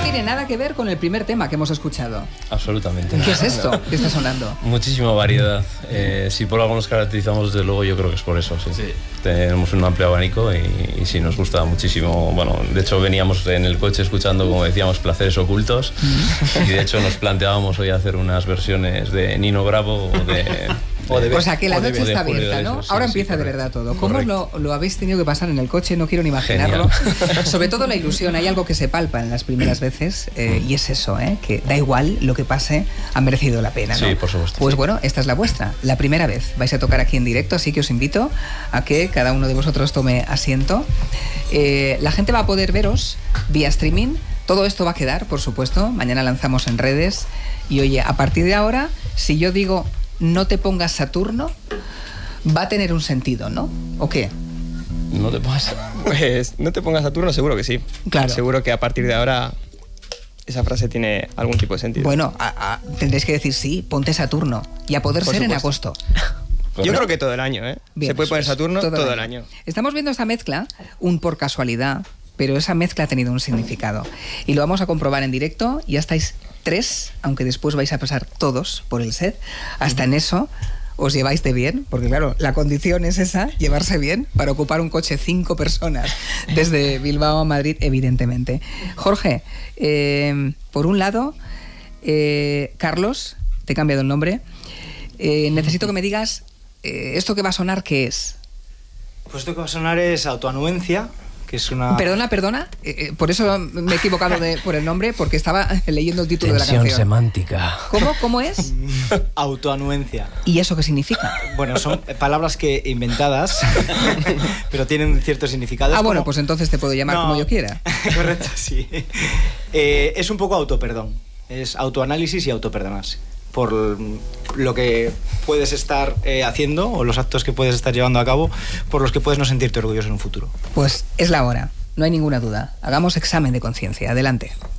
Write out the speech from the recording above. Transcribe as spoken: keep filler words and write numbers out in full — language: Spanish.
tiene nada que ver con el primer tema que hemos escuchado. Absolutamente. ¿Qué es esto no. que está sonando? Muchísima variedad. Eh, si por algo nos caracterizamos, desde luego, yo creo que es por eso, sí. sí. Tenemos un amplio abanico y, y sí, nos gusta muchísimo. Bueno, de hecho veníamos en el coche escuchando, como decíamos, Placeres Ocultos, y de hecho nos planteábamos hoy hacer unas versiones de Nino Bravo o de... O, de, o sea que la noche está abierta, ¿no? Sí, Ahora sí, empieza sí, de verdad todo. ¿Cómo lo, lo habéis tenido que pasar en el coche? No quiero ni imaginarlo. Genial. Sobre todo la ilusión. Hay algo que se palpa en las primeras veces eh, y es eso, ¿eh? Que da igual lo que pase, ha merecido la pena, ¿no? Sí, por supuesto. Pues sí. bueno, esta es la vuestra. La primera vez vais a tocar aquí en directo, así que os invito a que cada uno de vosotros tome asiento. Eh, la gente va a poder veros vía streaming. Todo esto va a quedar, por supuesto. Mañana lanzamos en redes. Y oye, a partir de ahora, si yo digo... no te pongas Saturno, va a tener un sentido, ¿no? ¿O qué? No te pongas... Pues no te pongas Saturno, seguro que sí. Claro. Seguro que a partir de ahora esa frase tiene algún tipo de sentido. Bueno, a, a, tendréis que decir sí, ponte Saturno. Y a poder Por ser supuesto. en agosto. Yo creo que todo el año, ¿eh? Bien, Se puede poner Saturno todo, todo el año. año. Estamos viendo esta mezcla, un por casualidad, pero esa mezcla ha tenido un significado. Y lo vamos a comprobar en directo. Ya estáis tres, aunque después vais a pasar todos por el set. Hasta en eso os lleváis de bien, porque claro, la condición es esa, llevarse bien, para ocupar un coche cinco personas desde Bilbao a Madrid, evidentemente. Jorge, eh, por un lado, eh, Carlos, te he cambiado el nombre, eh, necesito que me digas, eh, ¿esto que va a sonar qué es? Pues esto que va a sonar es autoanuencia, que es una... Perdona, perdona, eh, por eso me he equivocado de, por el nombre, porque estaba leyendo el título Tensión de la canción. semántica. ¿Cómo? ¿Cómo es? Autoanuencia. ¿Y eso qué significa? Bueno, son palabras que inventadas, pero tienen cierto significado. Ah, es bueno, como... pues entonces te puedo llamar no, como yo quiera. Correcto, sí. Eh, es un poco autoperdón. Es autoanálisis y autoperdonarse. Por lo que puedes estar eh, haciendo o los actos que puedes estar llevando a cabo, por los que puedes no sentirte orgulloso en un futuro. Pues es la hora, no hay ninguna duda. Hagamos examen de conciencia. Adelante.